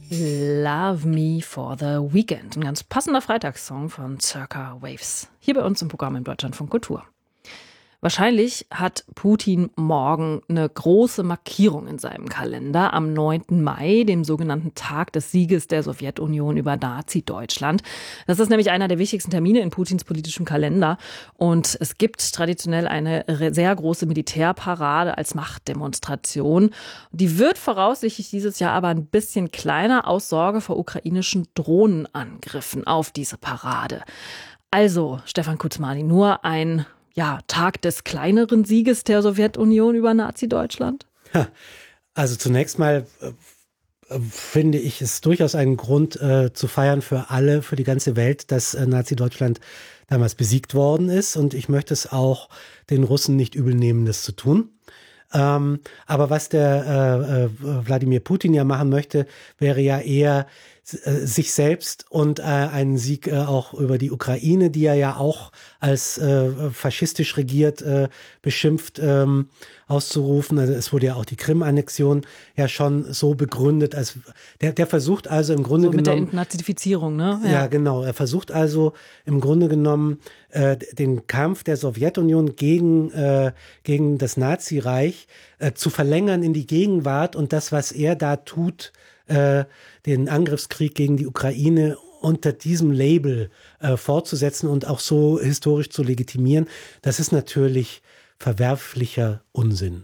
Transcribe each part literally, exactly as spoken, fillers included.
Love Me for the Weekend. Ein ganz passender Freitagssong von Circa Waves. Hier bei uns im Programm im Deutschlandfunk Kultur. Wahrscheinlich hat Putin morgen eine große Markierung in seinem Kalender am neunten Mai, dem sogenannten Tag des Sieges der Sowjetunion über Nazi-Deutschland. Das ist nämlich einer der wichtigsten Termine in Putins politischem Kalender. Und es gibt traditionell eine sehr große Militärparade als Machtdemonstration. Die wird voraussichtlich dieses Jahr aber ein bisschen kleiner aus Sorge vor ukrainischen Drohnenangriffen auf diese Parade. Also, Stefan Kuzmani, nur ein Ja, Tag des kleineren Sieges der Sowjetunion über Nazi-Deutschland? Also zunächst mal äh, finde ich es durchaus einen Grund äh, zu feiern für alle, für die ganze Welt, dass äh, Nazi-Deutschland damals besiegt worden ist. Und ich möchte es auch den Russen nicht übel nehmen, das zu tun. Ähm, aber was der äh, äh, Wladimir Putin ja machen möchte, wäre ja eher äh, sich selbst und äh, einen Sieg äh, auch über die Ukraine, die er ja auch als äh, faschistisch regiert äh, beschimpft, ähm, auszurufen. Also es wurde ja auch die Krim-Annexion ja schon so begründet, als der, der versucht also im Grunde So mit genommen der Entnazifizierung, ne? Ja. ja, genau. Er versucht also im Grunde genommen äh, den Kampf der Sowjetunion gegen, äh, gegen das Nazireich äh, zu verlängern in die Gegenwart und das, was er da tut, äh, den Angriffskrieg gegen die Ukraine unter diesem Label äh, fortzusetzen und auch so historisch zu legitimieren, das ist natürlich verwerflicher Unsinn.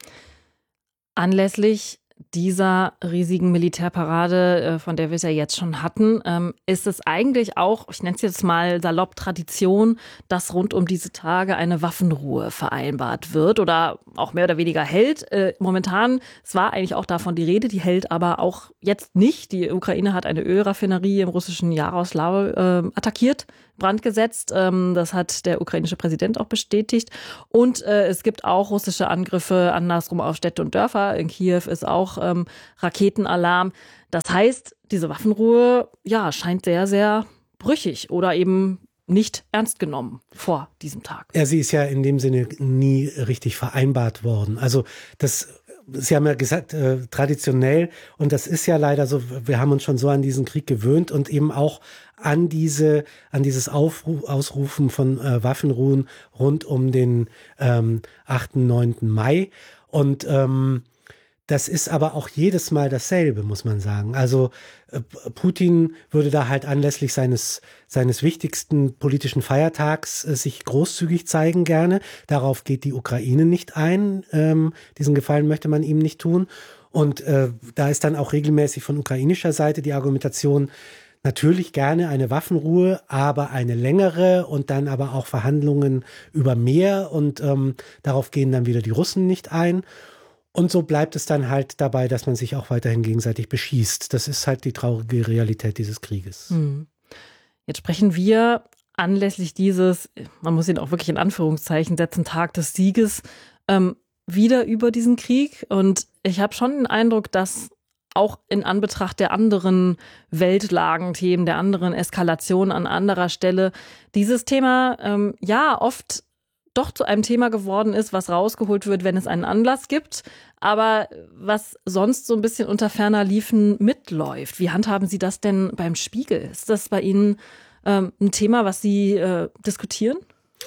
Anlässlich dieser riesigen Militärparade, von der wir es ja jetzt schon hatten, ist es eigentlich auch, ich nenne es jetzt mal salopp Tradition, dass rund um diese Tage eine Waffenruhe vereinbart wird oder auch mehr oder weniger hält. Momentan, es war eigentlich auch davon die Rede, die hält aber auch jetzt nicht. Die Ukraine hat eine Ölraffinerie im russischen Jaroslavl äh, attackiert, Brand gesetzt. Das hat der ukrainische Präsident auch bestätigt. Und äh, es gibt auch russische Angriffe andersrum auf Städte und Dörfer. In Kiew ist auch ähm, Raketenalarm. Das heißt, diese Waffenruhe ja, scheint sehr, sehr brüchig oder eben nicht ernst genommen vor diesem Tag. Ja, sie ist ja in dem Sinne nie richtig vereinbart worden. Also das Sie haben ja gesagt, äh, traditionell, und das ist ja leider so, wir haben uns schon so an diesen Krieg gewöhnt und eben auch an diese, an dieses Aufru- Ausrufen von äh, Waffenruhen rund um den ähm, achten, neunten Mai. Und ähm, das ist aber auch jedes Mal dasselbe, muss man sagen. Also äh, Putin würde da halt anlässlich seines seines wichtigsten politischen Feiertags äh, sich großzügig zeigen gerne. Darauf geht die Ukraine nicht ein. Ähm, diesen Gefallen möchte man ihm nicht tun. Und äh, da ist dann auch regelmäßig von ukrainischer Seite die Argumentation, natürlich gerne eine Waffenruhe, aber eine längere und dann aber auch Verhandlungen über mehr. Und ähm, darauf gehen dann wieder die Russen nicht ein. Und so bleibt es dann halt dabei, dass man sich auch weiterhin gegenseitig beschießt. Das ist halt die traurige Realität dieses Krieges. Hm. Jetzt sprechen wir anlässlich dieses, man muss ihn auch wirklich in Anführungszeichen setzen, Tag des Sieges, ähm, wieder über diesen Krieg. Und ich habe schon den Eindruck, dass auch in Anbetracht der anderen Weltlagenthemen, der anderen Eskalation an anderer Stelle, dieses Thema ähm, ja oft doch zu einem Thema geworden ist, was rausgeholt wird, wenn es einen Anlass gibt, aber was sonst so ein bisschen unter ferner Liefen mitläuft. Wie handhaben Sie das denn beim Spiegel? Ist das bei Ihnen ähm, ein Thema, was Sie äh, diskutieren?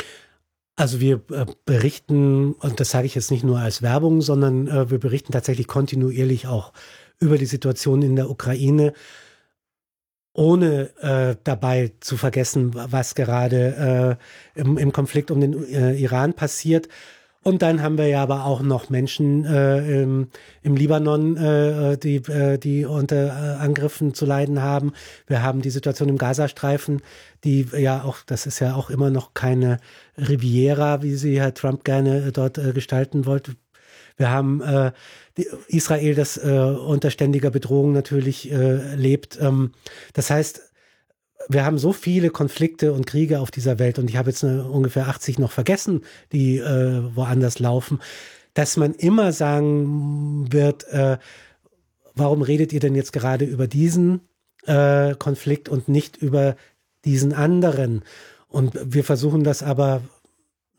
Also wir äh, berichten, und das sage ich jetzt nicht nur als Werbung, sondern äh, wir berichten tatsächlich kontinuierlich auch über die Situation in der Ukraine, ohne äh, dabei zu vergessen, was gerade äh, im, im Konflikt um den äh, Iran passiert. Und dann haben wir ja aber auch noch Menschen äh, im, im Libanon, äh, die, äh, die unter äh, Angriffen zu leiden haben. Wir haben die Situation im Gazastreifen, die ja auch, das ist ja auch immer noch keine Riviera, wie sie Herr Trump gerne äh, dort äh, gestalten wollte. Wir haben äh, die, Israel, das äh, unter ständiger Bedrohung natürlich äh, lebt. Ähm, das heißt, wir haben so viele Konflikte und Kriege auf dieser Welt, und ich habe jetzt eine, ungefähr achtzig noch vergessen, die äh, woanders laufen, dass man immer sagen wird, äh, warum redet ihr denn jetzt gerade über diesen äh, Konflikt und nicht über diesen anderen? Und wir versuchen das aber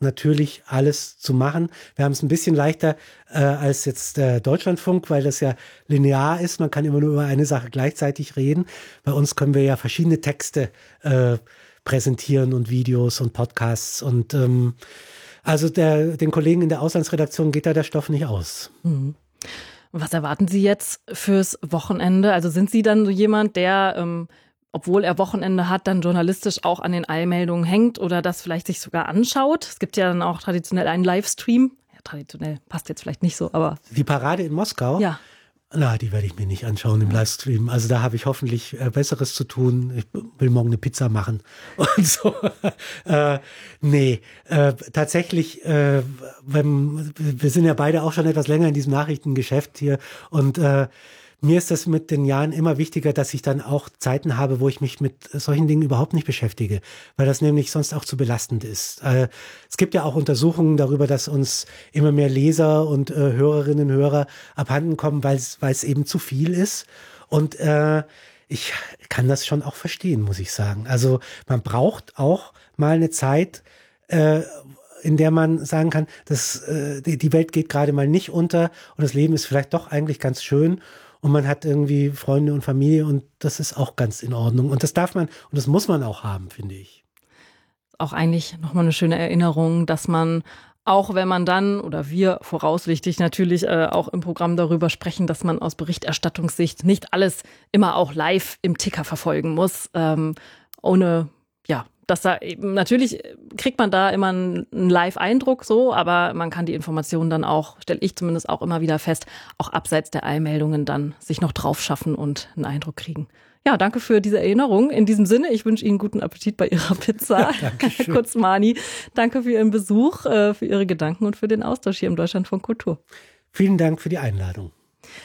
natürlich alles zu machen. Wir haben es ein bisschen leichter äh, als jetzt der Deutschlandfunk, weil das ja linear ist. Man kann immer nur über eine Sache gleichzeitig reden. Bei uns können wir ja verschiedene Texte äh, präsentieren und Videos und Podcasts. Und ähm, also der, den Kollegen in der Auslandsredaktion geht da der Stoff nicht aus. Mhm. Was erwarten Sie jetzt fürs Wochenende? Also sind Sie dann so jemand, der ähm, obwohl er Wochenende hat, dann journalistisch auch an den Eilmeldungen hängt oder das vielleicht sich sogar anschaut? Es gibt ja dann auch traditionell einen Livestream. Ja, traditionell passt jetzt vielleicht nicht so, aber... Die Parade in Moskau? Ja. Na, die werde ich mir nicht anschauen im Livestream. Also da habe ich hoffentlich äh, Besseres zu tun. Ich will morgen eine Pizza machen und so. äh, nee, äh, tatsächlich, äh, wenn, wir sind ja beide auch schon etwas länger in diesem Nachrichtengeschäft hier und äh, mir ist das mit den Jahren immer wichtiger, dass ich dann auch Zeiten habe, wo ich mich mit solchen Dingen überhaupt nicht beschäftige, weil das nämlich sonst auch zu belastend ist. Äh, es gibt ja auch Untersuchungen darüber, dass uns immer mehr Leser und äh, Hörerinnen und Hörer abhanden kommen, weil es eben zu viel ist. Und äh, ich kann das schon auch verstehen, muss ich sagen. Also man braucht auch mal eine Zeit, äh, in der man sagen kann, dass äh, die, die Welt geht gerade mal nicht unter und das Leben ist vielleicht doch eigentlich ganz schön. Und man hat irgendwie Freunde und Familie und das ist auch ganz in Ordnung. Und das darf man und das muss man auch haben, finde ich. Auch eigentlich nochmal eine schöne Erinnerung, dass man, auch wenn man dann, oder wir voraussichtlich natürlich äh, auch im Programm darüber sprechen, dass man aus Berichterstattungssicht nicht alles immer auch live im Ticker verfolgen muss, ähm, ohne, ja, dass da eben, natürlich kriegt man da immer einen Live-Eindruck so, aber man kann die Informationen dann auch, stelle ich zumindest auch immer wieder fest, auch abseits der Eilmeldungen dann sich noch drauf schaffen und einen Eindruck kriegen. Ja, danke für diese Erinnerung. In diesem Sinne, ich wünsche Ihnen guten Appetit bei Ihrer Pizza. Ja, Herr Kurzmani, danke für Ihren Besuch, für Ihre Gedanken und für den Austausch hier im Deutschlandfunk Kultur. Vielen Dank für die Einladung.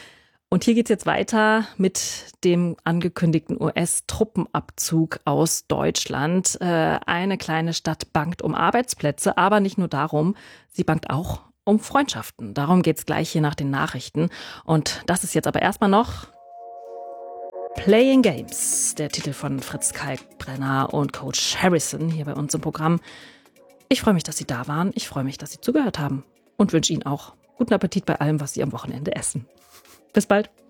Und hier geht's jetzt weiter mit dem angekündigten U S-Truppenabzug aus Deutschland. Äh, eine kleine Stadt bangt um Arbeitsplätze, aber nicht nur darum, sie bangt auch um Freundschaften. Darum geht's gleich hier nach den Nachrichten. Und das ist jetzt aber erstmal noch Playing Games, der Titel von Fritz Kalkbrenner und Coach Harrison hier bei uns im Programm. Ich freue mich, dass Sie da waren. Ich freue mich, dass Sie zugehört haben und wünsche Ihnen auch guten Appetit bei allem, was Sie am Wochenende essen. Bis bald.